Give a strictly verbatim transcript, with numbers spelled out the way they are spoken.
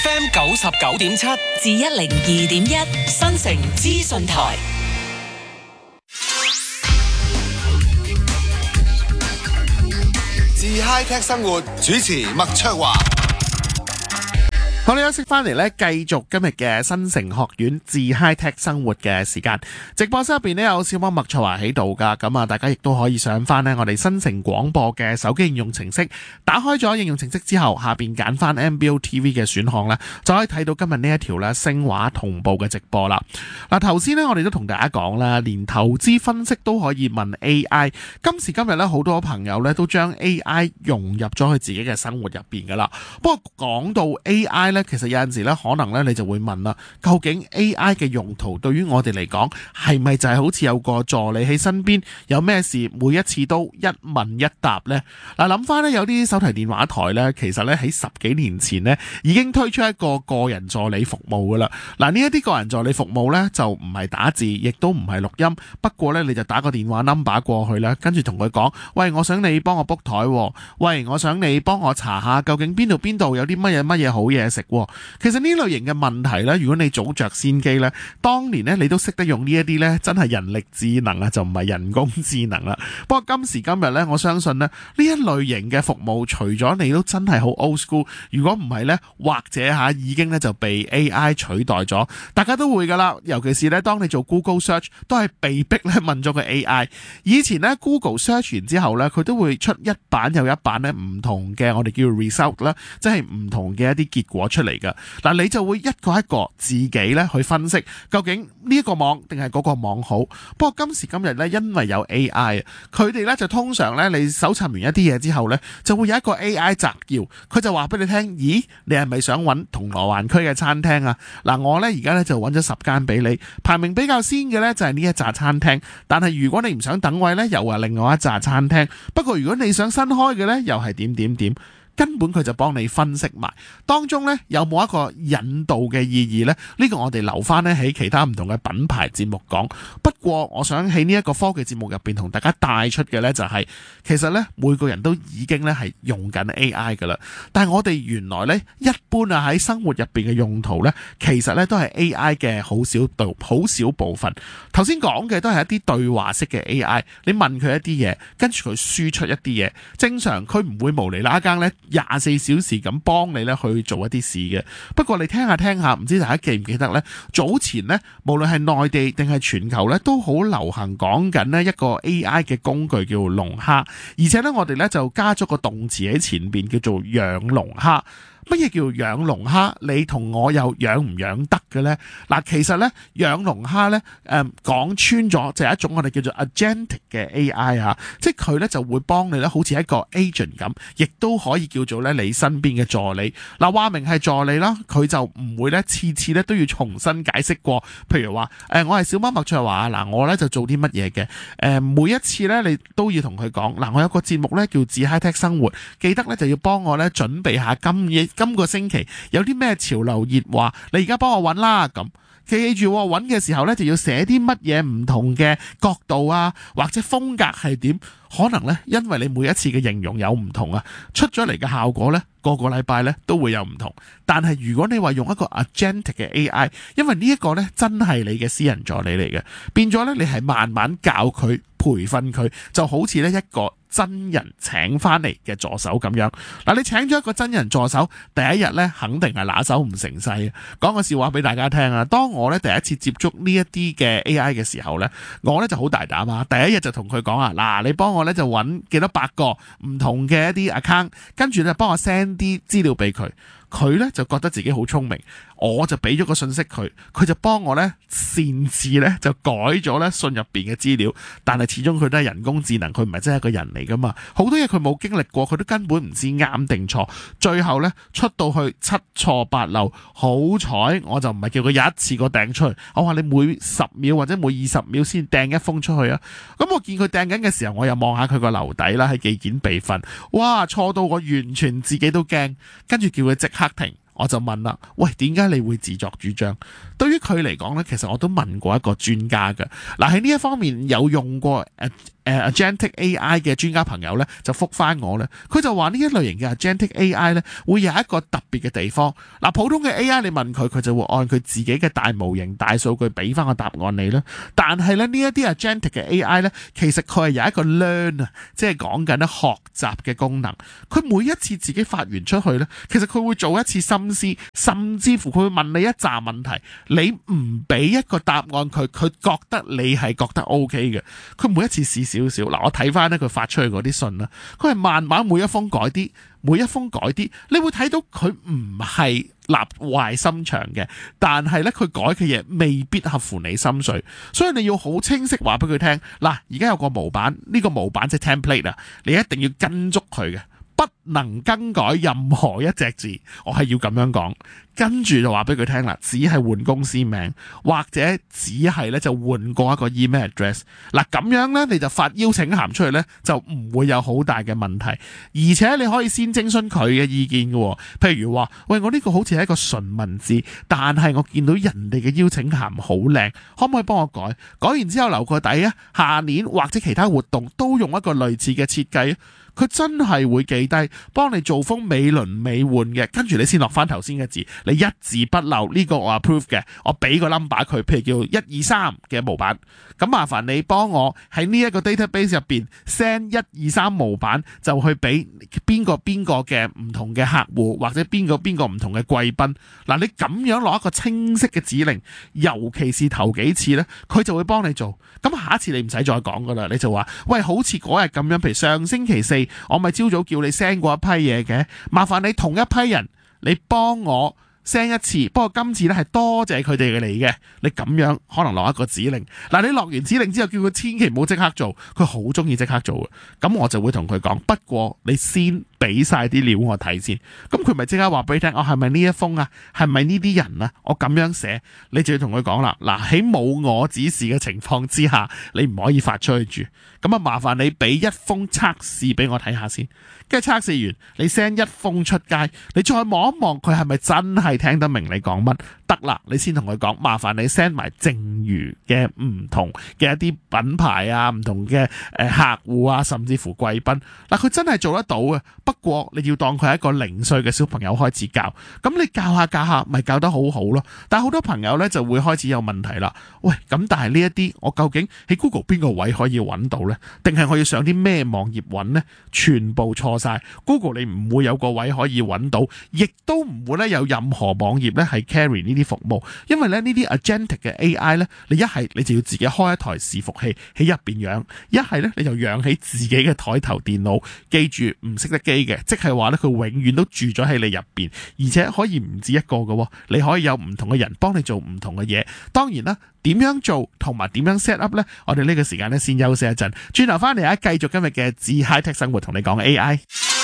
F M 九十九點七至一零二點一新城資訊台。 自 High Tech 生活主持麥卓華。 好，你休息翻嚟咧，繼續今日嘅新城學院自 High Tech 生活嘅時間。直播室入邊呢，有小貓麥卓華喺度噶，咁啊，大家亦都可以上翻呢我哋新城廣播嘅手機應用程式，打開咗應用程式之後，下邊揀翻 M B O T V 嘅選項咧，就可以睇到今日呢一條咧聲畫同步嘅直播啦。嗱，頭先呢，我哋都同大家講啦，連投資分析都可以問 A I。今時今日咧，好多朋友咧都將 A I 融入咗去自己嘅生活入邊噶啦。不過講到 A I 咧，其實有陣時咧，可能咧你就會問啦，究竟 A I 嘅用途對於我哋嚟講，係咪就係好似有個助理喺身邊，有咩事每一次都一問一答呢？嗱，諗翻咧，有啲手提電話台咧，其實咧喺十幾年前咧已經推出一個個人助理服務噶啦。嗱，呢一啲個人助理服務咧就唔係打字，亦都唔係錄音，不過咧你就打個電話 number 過去啦，跟住同佢講，喂，我想你幫我 book 台，喂，我想你幫我查下究竟邊度邊度有啲乜嘢乜嘢好嘢食。其實呢類型嘅問題呢，如果你早着先機呢，當年呢你都識得用呢一啲呢，真係人力智能啊，就唔係人工智能啦。不過今時今日呢，我相信呢呢一類型嘅服務，除咗你都真係好 old school，如果唔係呢，或者吓已經呢就被 A I 取代咗，大家都會噶啦。尤其是呢，當你做 Google Search 都係被逼咧問咗個 A I。以前呢 Google Search 完之後呢，佢都會出一版又一版呢唔同嘅我哋叫 result 啦，即係唔同嘅一啲結果出嚟噶。嗱，你就會一個一個自己咧去分析，究竟呢一個網定係嗰個網好。不過今時今日咧，因為有 A I， 佢哋咧就通常咧，你搜尋完一啲嘢之後咧，就會有一個 A I 摘要，佢就話俾你聽，咦，你係咪想揾銅鑼灣區嘅餐廳啊？嗱，我咧而家咧就揾咗十間俾你，排名比較先嘅咧就係呢一紮餐廳。但係如果你唔想等位咧，又話另外一紮餐廳。不過如果你想新開嘅咧，又係點點點。根本佢就幫你分析埋當中呢，有冇一個引導嘅意義呢？呢、呢個我哋留翻呢喺其他唔同嘅品牌節目講。不過我想喺呢一個科技節目入邊同大家帶出嘅呢、就係，就係其實呢，每個人都已經呢係用緊 A I 噶啦。但係我哋原來呢，一般啊喺生活入邊嘅用途呢，其實呢都係 A I 嘅好少度好少部分。頭先講嘅都係一啲對話式嘅 A I， 你問佢一啲嘢，跟住佢輸出一啲嘢。正常佢唔會無厘啦更呢。廿四小時咁幫你咧去做一啲事嘅。不過你聽下聽下，唔知大家記唔記得呢？早前呢，無論係內地定係全球呢，都好流行講緊呢一個 A I 嘅工具叫龍蝦，而且呢，我哋呢就加咗個動詞喺前邊叫做養龍蝦。乜嘢叫養龍蝦？你同我又養唔養得嘅呢？嗱，其實呢，養龍蝦呢，誒、嗯、講穿咗就係一種我哋叫做 agentic 嘅 A I 啊，即係佢呢就會幫你呢，好似一個 agent 咁，亦都可以叫做呢你身邊嘅助理。嗱，話明係助理啦，佢就唔會呢次次呢都要重新解釋過。譬如話誒、呃，我係小貓麥卓華，嗱我呢就做啲乜嘢嘅？誒、呃、每一次呢，你都要同佢講，嗱我有個節目呢叫自 High Tech 生活，記得呢就要幫我呢準備下今嘢。今個星期有啲咩潮流熱話，你而家幫我揾啦。咁記住揾嘅時候呢，就要寫啲乜嘢唔同嘅角度啊，或者風格係點？可能呢，因為你每一次嘅形容有唔同啊，出咗嚟嘅效果呢，個個禮拜呢都會有唔同。但係如果你話用一個 agentic 嘅 A I， 因為呢一個呢真係你嘅私人助理嚟嘅，變咗呢，你係慢慢教佢培訓佢，就好似呢一個真人請翻嚟嘅助手咁樣。嗱，你請咗一個真人助手，第一日呢肯定係拿手唔成勢。講個笑話俾大家聽啊！當我呢第一次接觸呢一啲嘅 A I 嘅時候呢，我呢就好大膽啊！第一日就同佢講啊，嗱，你幫我呢就揾幾多百個唔同嘅一啲 account， 跟住呢幫我 send 啲資料俾佢。佢呢就覺得自己好聰明，我就俾咗個信息佢，佢就幫我呢擅自呢就改咗呢信入邊嘅資料。但係始終佢都係人工智能，佢唔係真係一個人嚟噶嘛，好多嘢佢冇經歷過，佢都根本唔知啱定錯。最後呢出到去七錯八漏，好彩我就唔係叫佢有一次過掟出去，我話你每十秒或者每二十秒先掟一封出去啊。咁我見佢掟緊嘅時候，我又望下佢個留底啦，喺寄件備份，哇，錯到我完全自己都驚，跟住叫佢即刻停。 我就問啦，喂，點解你會自作主張？對於佢嚟講呢，其實我都問過一個專家嘅。嗱，喺呢一方面有用過誒誒 Agentic A I 嘅專家朋友呢，就覆翻我呢，佢就話呢一類型嘅 Agentic A I 呢，會有一個特別嘅地方。嗱，普通嘅 A I 你問佢，佢就會按佢自己嘅大模型、大數據俾翻個答案你啦。但係咧呢一啲 Agentic 嘅 A I 呢，其實佢係有一個 learn 啊，即係講緊咧學習嘅功能。佢每一次自己發完出去呢，其實佢會做一次心思，甚至乎佢會問你一紮問題，你唔俾一個答案佢，佢覺得你係覺得 OK 嘅。佢每一次試少少，嗱，我睇翻咧佢發出去嗰啲信啦，佢係慢慢每一封改啲，每一封改啲，你會睇到佢唔係立壞心腸嘅，但係咧佢改嘅嘢未必合乎你心水，所以你要好清晰話俾佢聽，嗱，而家有個模板，呢個模板即係 template 啊，你一定要跟足佢嘅。不能更改任何一隻字，我係要咁樣講。跟住就話俾佢聽啦，只係換公司名，或者只係咧就換過一個 email address。嗱，咁樣咧你就發邀請函出去咧，就唔會有好大嘅問題。而且你可以先徵詢佢嘅意見嘅，譬如話，喂，我呢個好似係一個純文字，但係我見到人哋嘅邀請函好靚，可唔可以幫我改？改完之後留個底啊，下年或者其他活動都用一個類似嘅設計。佢真係會記低，幫你做封美輪美奐嘅，跟住你先落翻頭先嘅字，你一字不漏，呢個我 approve 嘅，我俾個 number 佢，譬如叫一二三嘅模板，咁麻煩你幫我喺呢一個 database 入邊 send 一二三模板，就去俾邊個邊個嘅唔同嘅客戶，或者邊個邊個唔同嘅貴賓。嗱，你咁樣攞一個清晰嘅指令，尤其是頭幾次呢，佢就會幫你做。咁下一次你唔使再講噶啦，你就話，喂，好似嗰日咁樣，譬如上星期四，我咪朝早叫你 send 過一批嘢嘅，麻煩你同一批人，你幫我 send 一次，不過今次咧係多謝佢哋嘅嚟嘅，你咁樣可能落一個指令。嗱，你落完指令之後，叫佢千祈唔好即刻做，佢好中意即刻做嘅，咁我就會同佢講，不過你先俾晒啲料我睇先，咁佢咪即刻話俾你聽，我係咪呢一封啊？係咪呢啲人啊？我咁樣寫，你就要同佢講啦。嗱，喺冇我指示嘅情況之下，你唔可以發出去住。咁啊，麻煩你俾一封測試俾我睇下先，跟住測試完，你 send 一封出街，你再望一望佢係咪真係聽得明你講乜？得啦，你先同佢講，麻煩你 send 埋剩餘嘅唔同嘅一啲品牌啊，唔同嘅誒客戶啊，甚至乎貴賓。嗱，佢真係做得到嘅。不過你要當佢係一個零歲嘅小朋友開始教，咁你教下教下，咪教得好好咯。但係好多朋友呢就會開始有問題啦。喂，咁但係呢一啲，我究竟喺 Google 邊個位可以揾到呢？定係我要上啲咩網頁揾呢？全部錯晒。Google 你唔會有個位可以揾到，亦都唔會咧有任何網頁咧係 carry 呢啲服務，因為咧呢啲 agentic 嘅 A I 咧，你一係你就要自己開一台伺服器喺入邊養，一係咧你就養喺自己嘅台頭電腦，記住唔熄得機嘅，即係話咧佢永遠都住咗喺你入邊，而且可以唔止一個嘅，你可以有唔同嘅人幫你做唔同嘅嘢。當然啦，點樣做同埋點樣 set up 呢？我哋呢個時間咧先休息一陣，轉頭翻嚟啊，繼續今日嘅智 High Tech 生活同你講 A I。